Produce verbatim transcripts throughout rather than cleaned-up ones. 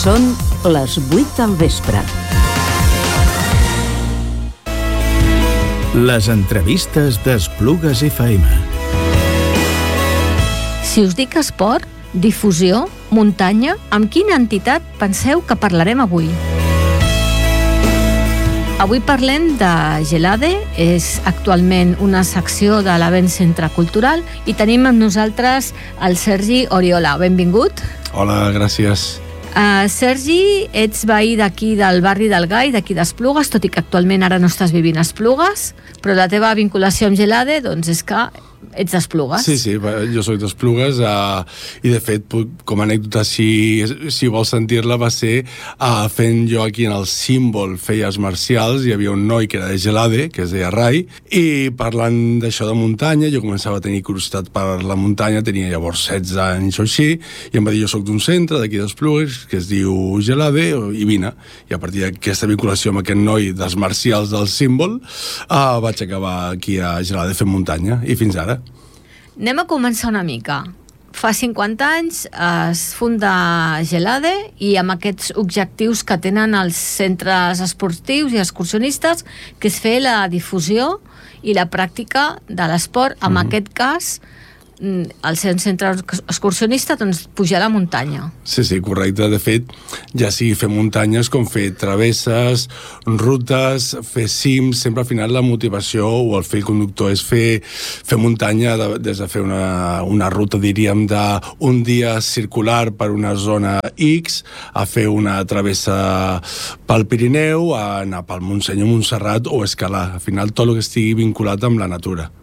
Són les vuit del vespre. Les entrevistes d'Esplugues F M. Si us dic esport, difusió, muntanya, amb quina entitat penseu que parlarem avui? Avui parlem de Gelade, és actualment una secció de l'Avent Centre Cultural i tenim amb nosaltres el Sergi Oriola. Benvingut. Hola, gràcies. Uh, Sergi, ets veí d'aquí del barri del Gai, d'aquí d'Esplugues, tot i que actualment ara no estàs vivint a Esplugues, però la teva vinculació amb Gelade doncs és que ets d'Esplugues. Sí, sí, jo soc d'Esplugues uh, i de fet, com a anècdota, si, si vols sentir-la, va ser uh, fent jo aquí en el símbol feies marcials, hi havia un noi que era de Gelade, que es deia Rai, i parlant d'això de muntanya, jo començava a tenir curiositat per la muntanya, tenia llavors setze anys o així, i em va dir, jo soc d'un centre d'aquí d'Esplugues, que es diu Gelade, i vine. I a partir d'aquesta vinculació amb aquest noi dels marcials del símbol, uh, vaig acabar aquí a Gelade fent muntanya, i fins ara. Anem a començar una mica. Fa cinquanta anys es funda Gelade i amb aquests objectius que tenen els centres esportius i excursionistes, que és fer la difusió i la pràctica de l'esport, en mm-hmm. aquest cas el centre excursionista, doncs pujar a la muntanya. Sí, sí, correcte. De fet, ja sigui fer muntanyes com fer travesses, rutes, fer cims, sempre al final la motivació o el fil conductor és fer, fer muntanya de, des de fer una, una ruta, diríem, d'un dia circular per una zona X a fer una travessa pel Pirineu, a anar pel Montseny o Montserrat o escalar. Al final, tot el que estigui vinculat amb la natura.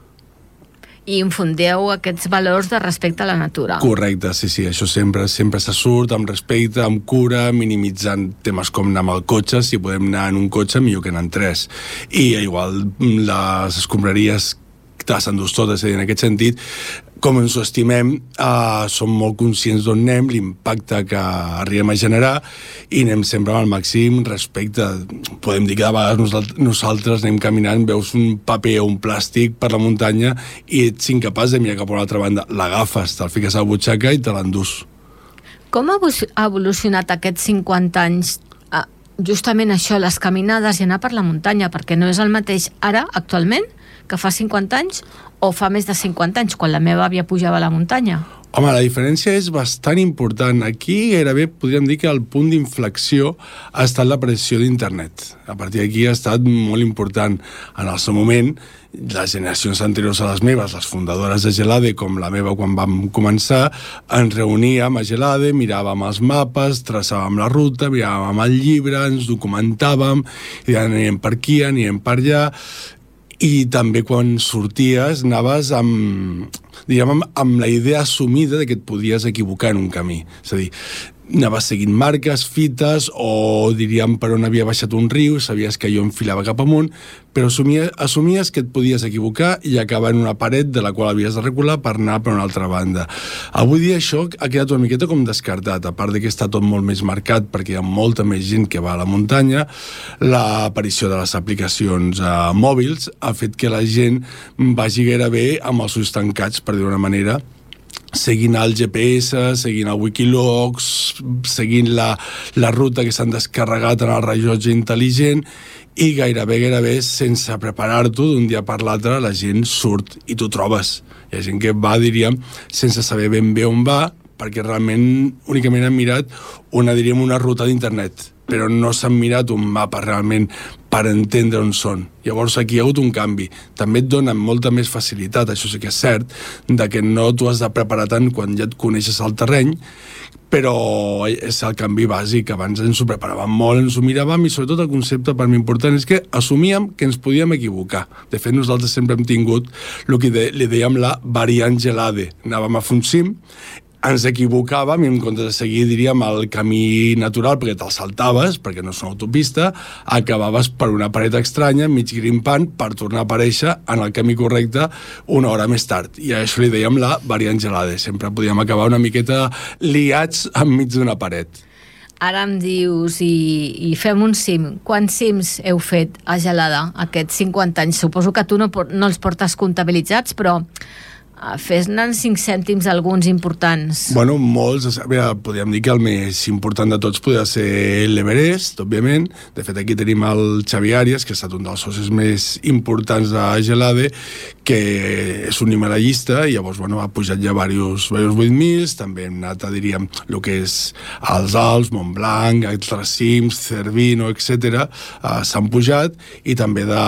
I infundeu aquests valors de respecte a la natura. Correcte, sí, sí, això sempre sempre se surt amb respecte, amb cura, minimitzant temes com anar amb el cotxe. Si podem anar en un cotxe, millor que anar en tres. I igual les escombraries te les endús totes, és a dir, en aquest sentit, com ens ho estimem, eh, som molt conscients d'on anem, l'impacte que arribem a generar, i anem sempre amb el màxim respecte. Podem dir que de vegades nosaltres anem caminant, veus un paper o un plàstic per la muntanya i ets incapaç de mirar cap a una altra banda. L'agafes, te'l fiques a la butxaca i te l'endús. Com ha evolucionat aquests cinquanta anys justament això, les caminades i anar per la muntanya, perquè no és el mateix ara, actualment, que fa cinquanta anys o fa més de cinquanta anys, quan la meva àvia pujava a la muntanya? Home, la diferència és bastant important. Aquí gairebé podríem dir que el punt d'inflexió ha estat l'aparició d'internet. A partir d'aquí ha estat molt important. En el seu moment, les generacions anteriors a les meves, les fundadores de Gelade, com la meva quan vam començar, ens reuníem a Gelade, miràvem els mapes, traçàvem la ruta, miràvem el llibre, ens documentàvem, i anirem per aquí, anirem per allà, i també quan sorties anaves amb, diguem, amb, amb la idea assumida de que et podies equivocar en un camí. És a dir, anaves seguint marques, fites, o diríem per on havia baixat un riu, sabies que jo enfilava cap amunt, però assumies, assumies que et podies equivocar i acabar en una paret de la qual havies de recular per anar per una altra banda. Avui dia això ha quedat una miqueta com descartat, a part de que està tot molt més marcat perquè hi ha molta més gent que va a la muntanya. L'aparició de les aplicacions eh, mòbils ha fet que la gent vagi gairebé amb els ulls tancats, per dir-ho d'una manera, seguint el G P S, seguint el Wikilocs, seguint la, la ruta que s'han descarregat en el rellotge intel·ligent, i gairebé, gairebé, sense preparar-t'ho, d'un dia per l'altre, la gent surt i t'ho trobes. Hi ha gent que va, diríem, sense saber ben bé on va, perquè realment únicament han mirat una, diríem, una ruta d'internet, però no s'han mirat un mapa realment per entendre on són. Llavors aquí hi ha hagut un canvi. També et dona molta més facilitat, això sí que és cert, de que no t'ho has de preparar tant quan ja et coneixes el terreny, però és el canvi bàsic. Abans ens ho preparàvem molt, ens ho miràvem, i sobretot el concepte per mi important és que assumíem que ens podíem equivocar. De fet, nosaltres sempre hem tingut el que de, li dèiem la variant Gelade. Anàvem a fer un cim, ens equivocàvem i en comptes de seguir, diríem, el camí natural perquè te'l saltaves, perquè no és una autopista, acabaves per una paret estranya, mig grimpant, per tornar a aparèixer en el camí correcte una hora més tard. I a això li dèiem la variant Gelade. Sempre podíem acabar una miqueta liats enmig d'una paret. Ara em dius, i, i fem un cim. Quants cims heu fet a Gelada aquests cinquanta anys? Suposo que tu no, no els portes comptabilitzats, però Fes-ne cinc cèntims alguns importants. Bueno, molts. A veure, podríem dir que el més important de tots podria ser l'Everest, òbviament. De fet, aquí tenim el Xavi Arias, que ha estat un dels socis més importants de Gelade, que és un himalaiista, i llavors, bueno, ha pujat ja diversos, diversos vuit mil, també hem anat a, diríem, el que és els Alps, Montblanc, altres cims, Cervino, etcètera, uh, s'han pujat, i també de,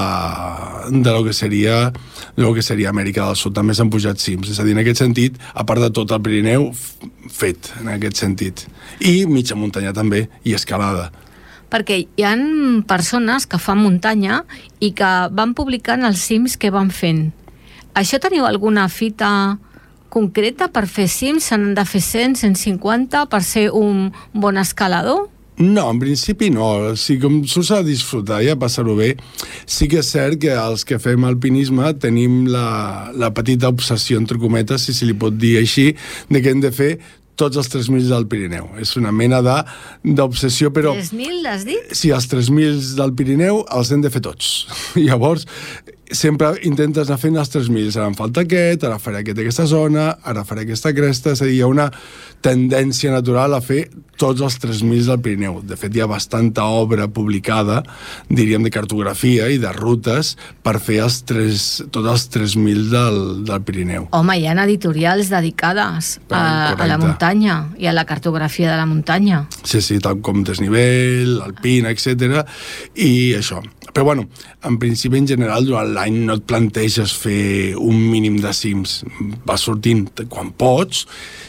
de lo que seria de lo que seria Amèrica del Sud, també s'han pujat cims, és a dir, en aquest sentit, a part de tot el Pirineu, fet, en aquest sentit. I mitja muntanya també, i escalada. Perquè hi ha persones que fan muntanya i que van publicant els cims que van fent. Això teniu alguna fita concreta per fer cims? S'han de fer cent, cent cinquanta per ser un bon escalador? No, en principi no. O sigui, com s'ho s'ha de disfrutar i a passar-ho bé, sí que és cert que els que fem alpinisme tenim la, la petita obsessió, entre cometes, si se li pot dir així, de que hem de fer tots els tres mil del Pirineu. És una mena de, d'obsessió, però... tres mil, l'has dit? Sí, els tres mil del Pirineu els hem de fer tots. Llavors, sempre intentes anar fent els tres mil. Ara em falta aquest, ara faré aquest d'aquesta zona, ara faré aquesta cresta. És a dir, hi ha una tendència natural a fer tots els tres mil del Pirineu. De fet, hi ha bastanta obra publicada, diríem, de cartografia i de rutes per fer els tres, tots els tres mil del, del Pirineu. Home, hi ha editorials dedicades a, a la muntanya i a la cartografia de la muntanya. Sí, sí, tal com desnivell, alpina, etcètera, i això. Però, bueno, en principi, en general, durant l'any no et planteges fer un mínim de cims. Vas sortint quan pots,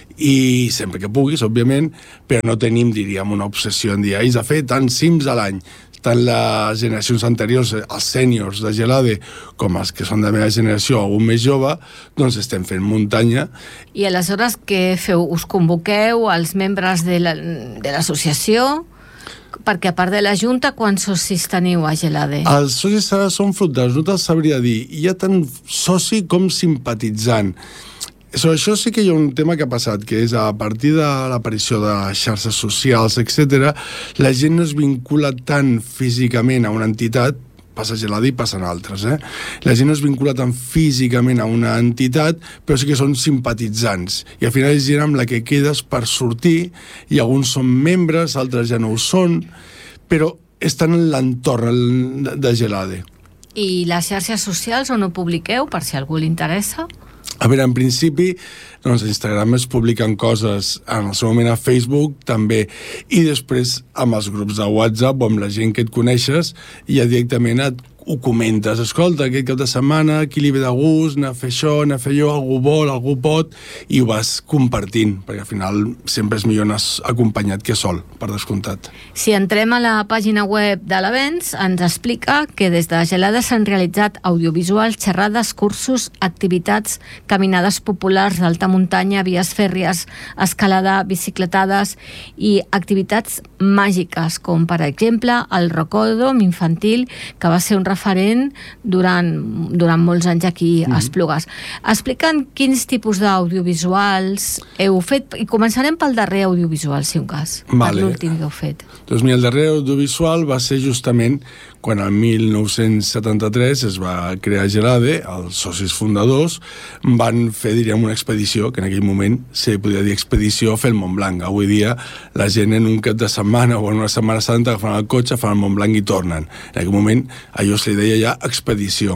i sempre que puguis, òbviament, però no tenim, diríem, una obsessió en dir, haig de fer tants cims a l'any. Tant les generacions anteriors, els sèniors de Gelade, com els que són de la meva generació, algun més jove, doncs estem fent muntanya. I aleshores què feu? Us convoqueu als membres de la, de l'associació? Perquè a part de la Junta, quants socis teniu a Gelade? Els socis ara són fruiters, no te'ls sabria dir. Hi ha tant soci com simpatitzant. Sobre això sí que hi ha un tema que ha passat, que és a partir de l'aparició de xarxes socials, etcètera, la gent no es vincula tant físicament a una entitat, passa Gelade i passen altres, eh? La gent no es vincula tant físicament a una entitat, però sí que són simpatitzants. I al final és gent amb la que quedes per sortir, i alguns són membres, altres ja no ho són, però estan en l'entorn de Gelade. I les xarxes socials on ho publiqueu, per si a algú li interessa? A veure, en principi, doncs a Instagram es publiquen coses, en el seu moment a Facebook també, i després amb els grups de WhatsApp o amb la gent que et coneixes, ja directament et ho comentes, escolta, aquest cap de setmana, qui li ve de gust, anar a fer això, anar a fer allò, algú vol, algú pot, i ho vas compartint, perquè al final sempre és millor anar acompanyat que sol, per descomptat. Si entrem a la pàgina web de l'Avenç, ens explica que des de Gelade s'han realitzat audiovisuals, xerrades, cursos, activitats, caminades populars d'alta muntanya, vies fèrries, escalada, bicicletades i activitats màgiques, com per exemple el Rocòdrom infantil, que va ser un referent durant, durant molts anys aquí a Esplugues. Explica'ns quins tipus d'audiovisuals heu fet, i començarem pel darrer audiovisual, si un cas, vale. Per l'últim que heu fet. Doncs mira, el darrer audiovisual va ser justament quan el mil nou-cents setanta-tres es va crear Gelade, els socis fundadors van fer, diríem, una expedició, que en aquell moment se podia dir expedició, a fer el Montblanc. Avui dia la gent en un cap de setmana o en una setmana santa agafen el cotxe, fan el Montblanc i tornen. En aquell moment allò se li deia ja expedició.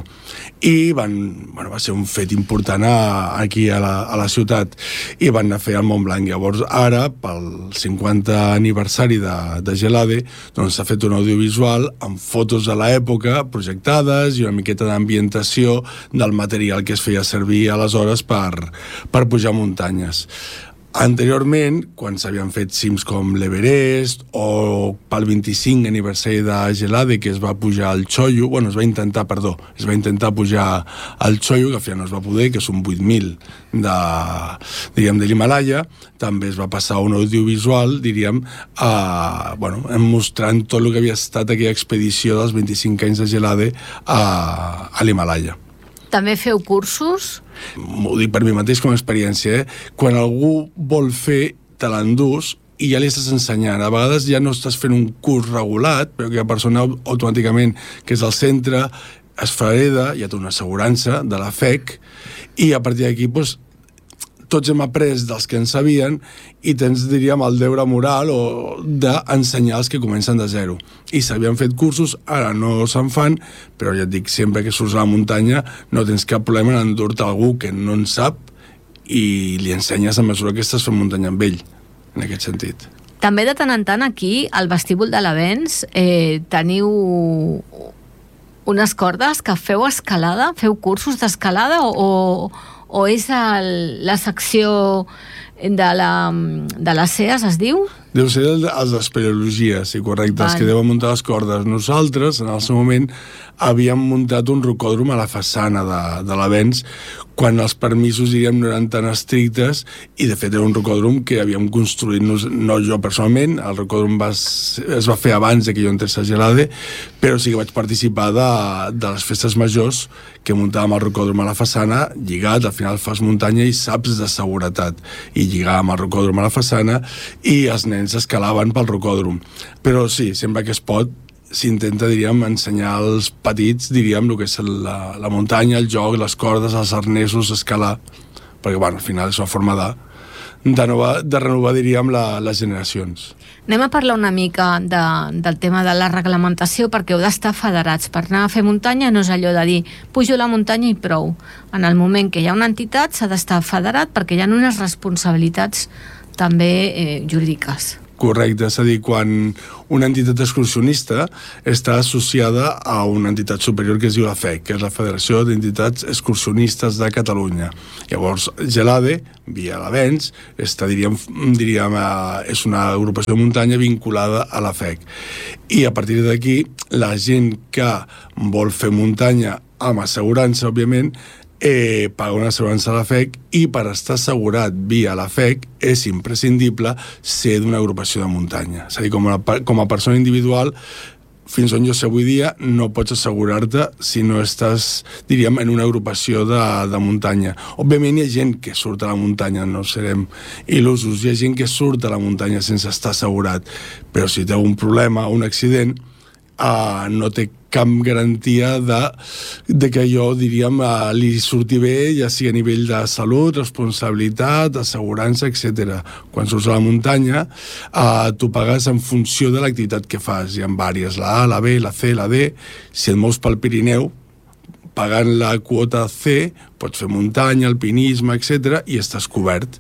I van, bueno, va ser un fet important a, aquí a la, a la ciutat, i van anar a fer el Montblanc. Llavors ara, pel cinquanta aniversari de, de Gelade, doncs s'ha fet un audiovisual amb fotos de l'època projectades i una miqueta d'ambientació del material que es feia servir aleshores per, per pujar muntanyes. Anteriorment, quan s'havien fet cims com l'Everest o pel vint-i-cinc aniversari de Gelade, que es va pujar al Choyu, bueno, es va intentar, perdó, es va intentar pujar al Choyu, que al final no es va poder, que són vuit mil de, diríem, de l'Himalaya, també es va passar un audiovisual, diríem, a, bueno, mostrant tot el que havia estat aquella expedició dels vint-i-cinc anys de Gelade a, a l'Himalaya. També feu cursos? M'ho dic per mi mateix com a experiència, eh? Quan algú vol fer, te l'endús i ja li estàs ensenyant. A vegades ja no estàs fent un curs regulat, però que la persona automàticament, que és al centre, es fareda, ja té una assegurança de la F E C, i a partir d'aquí doncs, tots hem après dels que en sabien i tens, diríem, el deure moral o d'ensenyar els que comencen de zero. I s'havien fet cursos, ara no se'n fan, però ja et dic, sempre que surts a la muntanya no tens cap problema en endur-te algú que no en sap i li ensenyes a mesura que estàs fent muntanya amb ell, en aquest sentit. També de tant en tant aquí, al vestíbul de l'Avenç, eh, teniu unes cordes que feu escalada, feu cursos d'escalada o... o o és el, la secció de la, de les C E A S, es diu? Deu ser el, els d'espeleologia, sí, correcte, Val. Els que deuen muntar les cordes. Nosaltres, en el seu moment, havíem muntat un rocòdrom a la façana de, de l'Avenç, quan els permisos, diríem, no eren tan estrictes, i de fet era un rocòdrom que havíem construït, no jo personalment, el rocòdrom va, es va fer abans que jo entrés a Gelade, però sí que vaig participar de, de les festes majors que muntàvem el rocòdrom a la façana, lligat, al final fas muntanya i saps de seguretat, i lligàvem el rocòdrom a la façana i els nens escalaven pel rocòdrom. Però sí, sempre que es pot, s'intenta, diríem, ensenyar als petits, diríem, el que és la, la muntanya, el joc, les cordes, els arnesos, escalar, perquè, bueno, al final és una forma de, de, nova, de renovar, diríem, la, les generacions. Anem a parlar una mica de, del tema de la reglamentació, perquè heu d'estar federats. Per anar a fer muntanya no és allò de dir pujo a la muntanya i prou. En el moment que hi ha una entitat s'ha d'estar federat perquè hi ha unes responsabilitats també eh, jurídiques. Correcte, és a dir, quan una entitat excursionista està associada a una entitat superior que es diu la F E C, que és la Federació d'Entitats Excursionistes de Catalunya. Llavors, Gelade, via l'Avenç, està, diríem, diríem, és una agrupació de muntanya vinculada a la F E C. I a partir d'aquí, la gent que vol fer muntanya amb assegurança, òbviament, Eh, paga una assegurança a la F E C i per estar assegurat via la F E C és imprescindible ser d'una agrupació de muntanya. És a dir, com a, com a persona individual, fins on jo sé avui dia, no pots assegurar-te si no estàs, diríem, en una agrupació de, de muntanya. Òbviament hi ha gent que surt a la muntanya, no serem il·lusos, hi ha gent que surt a la muntanya sense estar assegurat, però si té un problema, un accident, Uh, no té cap garantia de, de que jo, diríem, uh, li surti bé, ja sigui a nivell de salut, responsabilitat, assegurança, etcètera. Quan surts a la muntanya, uh, tu pagues en funció de l'activitat que fas. Hi ha diverses, la A, la B, la C, la D. Si et mous pel Pirineu, pagant la quota C, pots fer muntanya, alpinisme, etcètera, i estàs cobert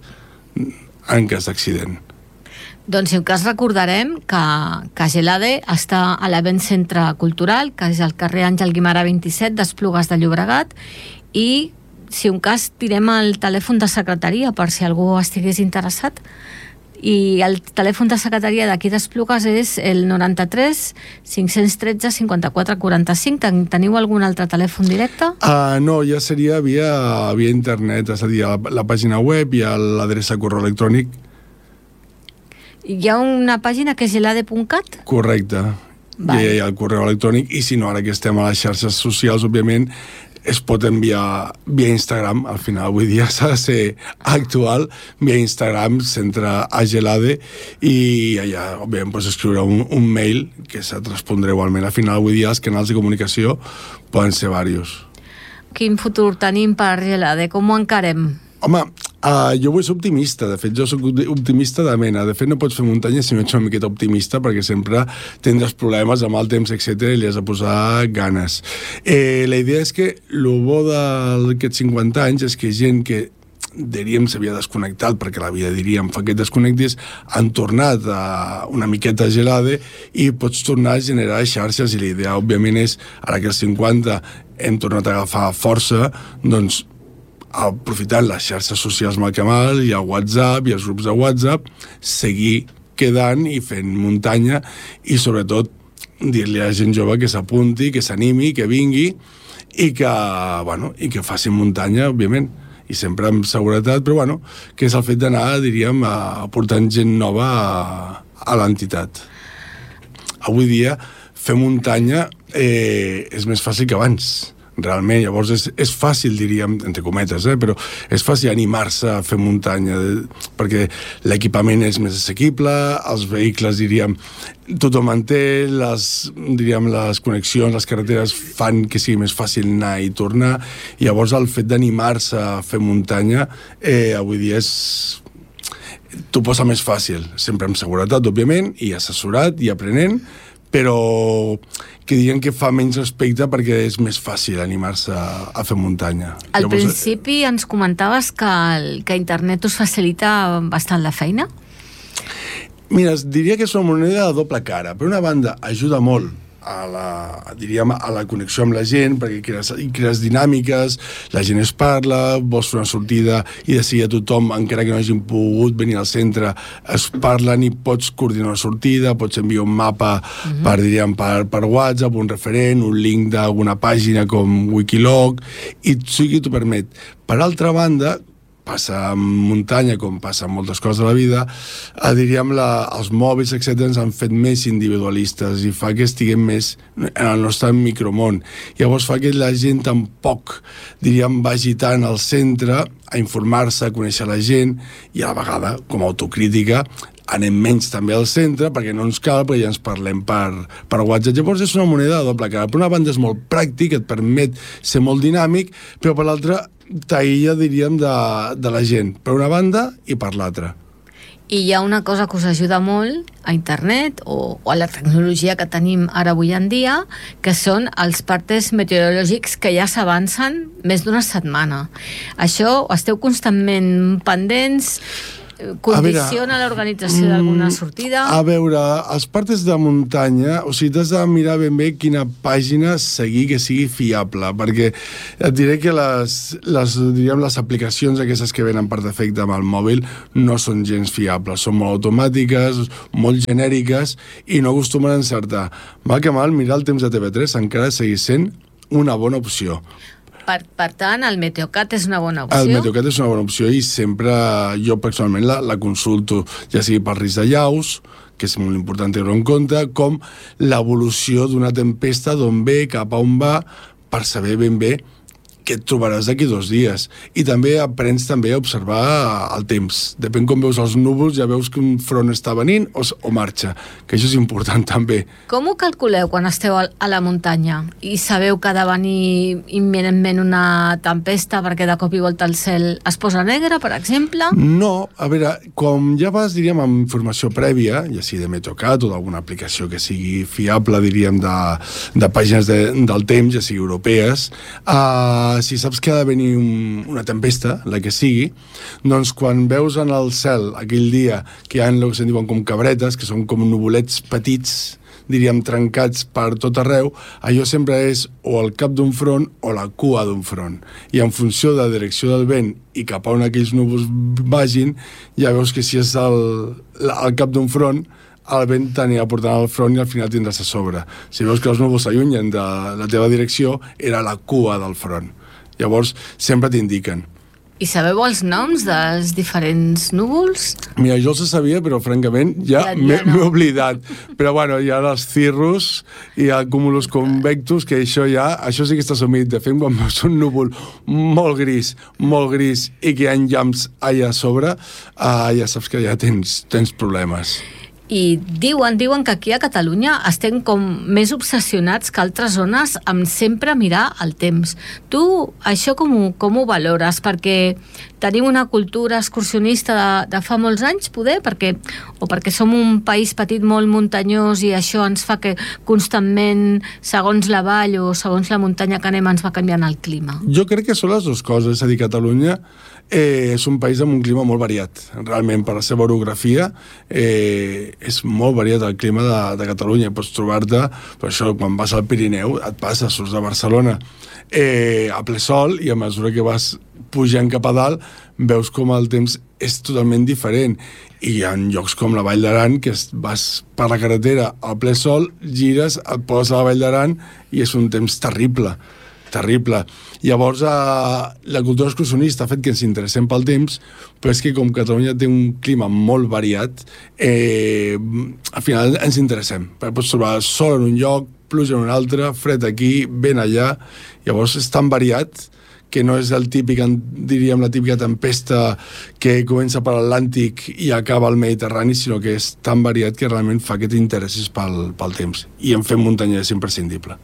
en cas d'accident. Doncs si un cas recordarem que, que Gelade està a l'Avenç Centre Cultural, que és al carrer Àngel Guimarà vint-i-set d'Esplugues de Llobregat, i si un cas tirem el telèfon de secretaria per si algú estigués interessat. I el telèfon de secretaria d'aquí d'Esplugues és el noranta-tres cinc-cents tretze cinquanta-quatre quaranta-cinc. Ten, teniu algun altre telèfon directe? Uh, no, ja seria via, via internet, és a dir, la, la pàgina web i l'adreça correu electrònic. Hi ha una pàgina que és gelade punt cat? Correcte. Vale. I hi ha el correu electrònic, i si no, ara que estem a les xarxes socials, òbviament, es pot enviar via Instagram. Al final, avui dia s'ha de ser actual. Via Instagram s'entra a Gelade i allà, òbviament, pots escriure un, un mail que se't respondrà igualment. Al final, avui dia, els canals de comunicació poden ser diversos. Quin futur tenim per Gelade? Com ho encarem? Home, uh, jo vull ser optimista. De fet, jo soc optimista de mena. De fet, no pots fer muntanya si no ets una miqueta optimista, perquè sempre tindràs problemes amb el temps, etcètera, i li has de posar ganes. Eh, la idea és que el bo d'aquests cinquanta anys és que gent que diríem s'havia desconnectat, perquè la vida, diríem, fa que et desconnectis, han tornat a una miqueta a Gelade i pots tornar a generar xarxes, i la idea, òbviament, és, ara que als cinquanta hem tornat a agafar força, doncs aprofitant les xarxes socials amb el Camal, i el WhatsApp i els grups de WhatsApp, seguir quedant i fent muntanya, i sobretot dir-li a la gent jove que s'apunti, que s'animi, que vingui i que, bueno, i que faci muntanya, òbviament, i sempre amb seguretat, però bueno, que és el fet d'anar, diríem, aportant gent nova a, a l'entitat. Avui dia fer muntanya eh, és més fàcil que abans. realment. Llavors és, és fàcil, diríem, entre cometes, eh? però és fàcil animar-se a fer muntanya, perquè l'equipament és més assequible, els vehicles, diríem, tothom en té, les, diríem, les connexions, les carreteres fan que sigui més fàcil anar i tornar, i llavors el fet d'animar-se a fer muntanya eh, avui dia és... t'ho posa més fàcil, sempre amb seguretat, òbviament, i assessorat i aprenent, però que diuen que fa menys respecte perquè és més fàcil animar-se a, a fer muntanya. Al Llavors, principi ens comentaves que, el, que internet us facilita bastant la feina? Mira, diria que és una moneda de doble cara. Per una banda, ajuda molt a la, diríem, a la connexió amb la gent, perquè crees, crees dinàmiques, la gent es parla, vols fer una sortida i de seguida tothom, encara que no hagin pogut venir al centre, es parlen i pots coordinar una sortida, pots enviar un mapa mm-hmm. per, diríem, per, per WhatsApp, un referent, un link d'alguna pàgina com Wikiloc, i sigui t'ho permet. Per altra banda, passa en muntanya, com passa en moltes coses de la vida, eh, diríem, la, els mòbils, etcètera, ens han fet més individualistes i fa que estiguem més en el nostre micromón. Llavors fa que la gent tampoc, diríem, vagi tant al centre a informar-se, a conèixer la gent, i a la vegada, com a autocrítica, anem menys també al centre perquè no ens cal, perquè ja ens parlem per, per WhatsApp. Llavors és una moneda de doble cara. Per una banda és molt pràctic, et permet ser molt dinàmic, però per l'altra t'aïlla, diríem, de, de la gent, per una banda i per l'altra. I hi ha una cosa que us ajuda molt a internet o, o a la tecnologia que tenim ara avui en dia, que són els partes meteorològics que ja s'avancen més d'una setmana. Això esteu constantment pendents? Condiciona l'organització d'alguna sortida? A veure, els partes de muntanya, o sigui, t'has de mirar ben bé quina pàgina seguir que sigui fiable, perquè et diré que les, les, diríem, les aplicacions aquestes que venen per defecte amb el mòbil no són gens fiables, són molt automàtiques, molt genèriques i no acostumen a encertar. Mal que mal, mirar el temps de T V tres encara segueix sent una bona opció. Per, per tant, el Meteocat és una bona opció? El Meteocat és una bona opció i sempre jo personalment la, la consulto, ja sigui pel risc de llaus, que és molt important tenir-ho en compte, com l'evolució d'una tempesta, d'on ve, cap a on va, per saber ben bé què et trobaràs d'aquí dos dies. I també aprens també a observar el temps. Depèn com veus els núvols, ja veus que un front està venint o, o marxa, que això és important també. Com ho calculeu quan esteu a la muntanya i sabeu que ha de venir imminentment una tempesta perquè de cop i volta el cel es posa negre, per exemple? No, a veure, com ja vas, diríem, amb informació prèvia, ja sigui de Meteocat o d'alguna aplicació que sigui fiable, diríem, de, de pàgines de, del temps, ja sigui europees, eh, si saps que ha de venir un, una tempesta, la que sigui, doncs quan veus en el cel aquell dia que hi ha el que se'n diuen com cabretes, que són com nuvolets petits, diríem trencats per tot arreu, allò sempre és o el cap d'un front o la cua d'un front. I en funció de la direcció del vent i cap a on aquells núvols vagin, ja veus que si és el, el cap d'un front, el vent t'anirà portant al front i al final tindràs a sobre. Si veus que els núvols s'allunyen de la teva direcció, era la cua del front. Llavors, sempre t'indiquen. I sabeu els noms dels diferents núvols? Mira, jo els sabia, però francament ja, ja m'he no. oblidat. Però bueno, hi ha els cirrus i el cumulus convectus, que això ja, això sí que està assumit. De fet, quan veus un núvol molt gris, molt gris, i que hi ha llamps allà a sobre, uh, ja saps que ja tens, tens problemes. I diuen, diuen que aquí a Catalunya estem com més obsessionats que altres zones amb sempre mirar el temps. Tu això com ho, com ho valores? Perquè tenim una cultura excursionista de, de fa molts anys, poder? Perquè, o perquè som un país petit molt muntanyós i això ens fa que constantment, segons la vall o segons la muntanya que anem, ens va canviant el clima? Jo crec que són les dues coses. És a dir, Catalunya eh, és un país amb un clima molt variat. Realment, per la seva orografia, eh, és molt variat el clima de, de Catalunya. Pots trobar-te, per això, quan vas al Pirineu, et passes, surts de Barcelona eh, a ple sol, i a mesura que vas pujant cap a dalt, veus com el temps és totalment diferent. I hi ha llocs com la Vall d'Aran, que vas per la carretera a ple sol, gires, et poses a la Vall d'Aran i és un temps terrible. terrible. Llavors, eh, la cultura excursionista ha fet que ens interessem pel temps, però és que com Catalunya té un clima molt variat, eh, al final ens interessem. Pots trobar sol en un lloc, pluja en un altre, fred aquí, vent allà. Llavors és tan variat que no és el típic, diríem, la típica tempesta que comença per l'Atlàntic i acaba al Mediterrani, sinó que és tan variat que realment fa que t'interessis pel, pel temps. I en fer muntanya és imprescindible.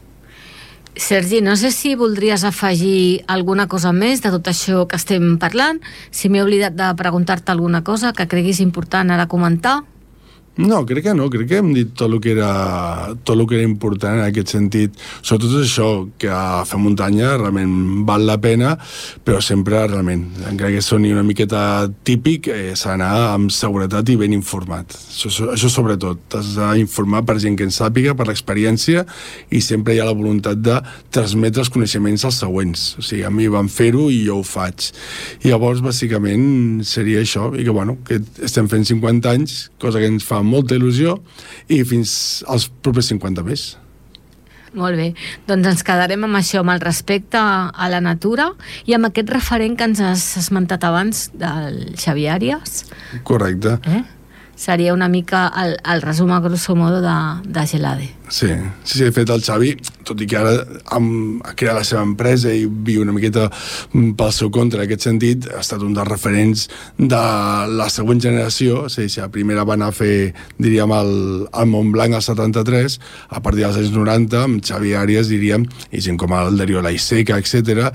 Sergi, no sé si voldries afegir alguna cosa més de tot això que estem parlant, si m'he oblidat de preguntar-te alguna cosa que creguis important ara comentar. No, crec que no, crec que hem dit tot el que era, tot el que era important en aquest sentit. Sobretot això, que fer muntanya realment val la pena, però sempre realment, encara que soni una miqueta típic, eh, s'ha d'anar amb seguretat i ben informat. Això, això sobretot, t'has d'informar per gent que en sàpiga, per l'experiència, i sempre hi ha la voluntat de transmetre els coneixements als següents. O sigui, a mi van fer-ho i jo ho faig. I llavors, bàsicament, seria això, i que, bueno, que estem fent cinquanta anys, cosa que ens fa molta il·lusió, i fins als propers cinquanta més. Molt bé, doncs ens quedarem amb això, amb el respecte a la natura i amb aquest referent que ens has esmentat abans del Xavier Àrias. Correcte. Eh? Seria una mica el, el resum a grosso modo de, de Gelade. Sí, sí, sí, de fet el Xavi, tot i que ara ha creat la seva empresa i viu una miqueta pel seu compte en aquest sentit, ha estat un dels referents de la següent generació. O sigui, si la primera va anar a fer, diríem, el, el Montblanc al setanta-tres, a partir dels anys noranta, amb Xavi Àrias, diríem, i gent com el Darío Laiseca, etcètera,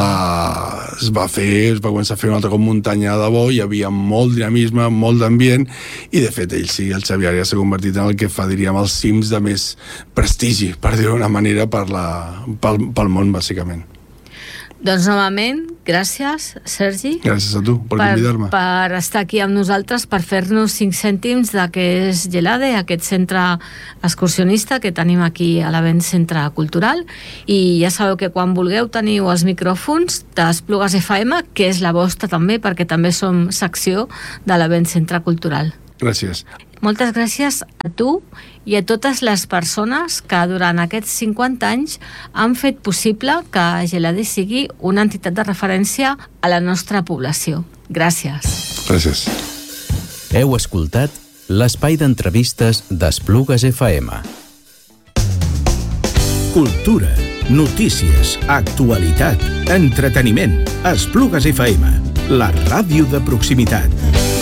eh, es va fer, es va començar a fer un altre cop muntanya de bo, hi havia molt dinamisme, molt d'ambient, i de fet ell sí, el Xavi Àrias s'ha convertit en el que fa, diríem, els cims de més prestigi, per dir-ho d'una manera, per la, pel, pel món, bàsicament. Doncs novament, gràcies, Sergi. Gràcies a tu per, per convidar-me. Per estar aquí amb nosaltres, per fer-nos cinc cèntims de què és Gelade, aquest centre excursionista que tenim aquí a l'Avent Centre Cultural. I ja sabeu que quan vulgueu teniu els micròfons d'Esplugues F M, que és la vostra també, perquè també som secció de l'Avent Centre Cultural. Gràcies. Moltes gràcies a tu i a totes les persones que durant aquests cinquanta anys han fet possible que Gelade sigui una entitat de referència a la nostra població. Gràcies. Gràcies. Heu escoltat l'espai d'entrevistes d'Esplugues F M. Cultura, notícies, actualitat, entreteniment. Esplugues F M, la ràdio de proximitat.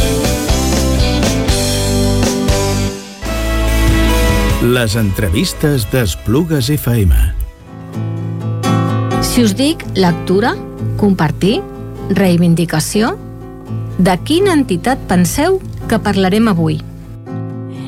Les entrevistes d'Esplugues F M. Si us dic lectura, compartir, reivindicació, de quina entitat penseu que parlarem avui?